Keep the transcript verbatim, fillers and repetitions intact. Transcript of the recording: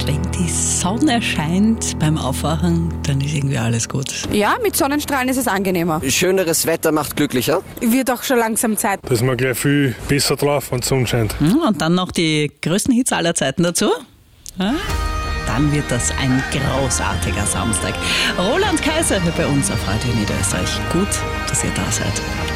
wenn die Sonne scheint beim Aufwachen, dann ist irgendwie alles gut. Ja, mit Sonnenstrahlen ist es angenehmer. Schöneres Wetter macht glücklicher. Wird auch schon langsam Zeit. Da ist man gleich viel besser drauf, wenn die Sonne scheint. Und dann noch die größten Hits aller Zeiten dazu. Ja? Dann wird das ein großartiger Samstag. Roland Kaiser hier bei uns auf Radio Niederösterreich. Gut, dass ihr da seid.